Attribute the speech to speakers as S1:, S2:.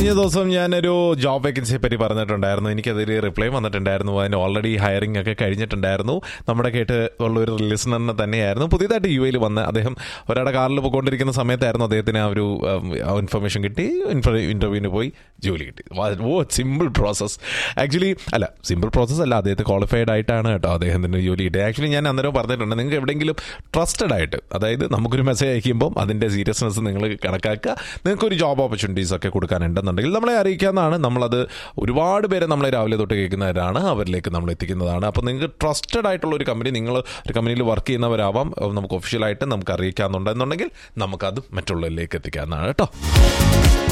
S1: കഴിഞ്ഞ ദിവസം ഞാനൊരു ജോബ് വേക്കൻസിയെ പറ്റി പറഞ്ഞിട്ടുണ്ടായിരുന്നു. എനിക്കതിൽ റിപ്ലൈ വന്നിട്ടുണ്ടായിരുന്നു. അതിന് ഓൾറെഡി ഹയറിംഗ് ഒക്കെ കഴിഞ്ഞിട്ടുണ്ടായിരുന്നു. നമ്മുടെ കേട്ട് ഉള്ള ഒരു ലിസണറിന് തന്നെയായിരുന്നു. പുതിയതായിട്ട് UAE വന്ന് അദ്ദേഹം ഒരാളുടെ കാറിൽ പോയിക്കൊണ്ടിരിക്കുന്ന സമയത്തായിരുന്നു അദ്ദേഹത്തിന് ആ ഒരു ഇൻഫർമേഷൻ കിട്ടി. ഇന്റർവ്യൂവിന് പോയി ജോലി കിട്ടി. Simple process actually. അല്ല, സിമ്പിൾ പ്രോസസ് അല്ല, അദ്ദേഹത്തെ ക്വാളിഫൈഡ് ആയിട്ടാണ് കേട്ടോ അദ്ദേഹത്തിന് ജോലി കിട്ടിയത്. ആക്ച്വലി ഞാൻ അന്നേരം പറഞ്ഞിട്ടുണ്ട്, നിങ്ങൾക്ക് എവിടെയെങ്കിലും ട്രസ്റ്റഡ് ആയിട്ട്, അതായത് നമുക്കൊരു മെസ്സേജ് അയക്കുമ്പോൾ അതിൻ്റെ സീരിയസ്നെസ് നിങ്ങൾ കണക്കാക്കുക. നിങ്ങൾക്കൊരു ജോബ് ഓപ്പർച്യൂണിറ്റീസ് ഒക്കെ കൊടുക്കാനുണ്ടെന്നുണ്ടെങ്കിൽ നമ്മളെ അറിയിക്കാവുന്നതാണ്. നമ്മളത് ഒരുപാട് പേരെ നമ്മളെ രാവിലെ തൊട്ട് കേൾക്കുന്നവരാണ്, അവരിലേക്ക് നമ്മൾ എത്തിക്കുന്നതാണ്. അപ്പോൾ നിങ്ങൾക്ക് ട്രസ്റ്റഡ് ആയിട്ടുള്ള ഒരു കമ്പനി, നിങ്ങൾ ഒരു കമ്പനിയിൽ വർക്ക് ചെയ്യുന്നവരാവാം, നമുക്ക് ഒഫീഷ്യലായിട്ട് നമുക്ക് അറിയിക്കാമെന്നുണ്ടെന്നുണ്ടെങ്കിൽ നമുക്കത് മറ്റുള്ളവരിലേക്ക് എത്തിക്കാവുന്നതാണ് കേട്ടോ.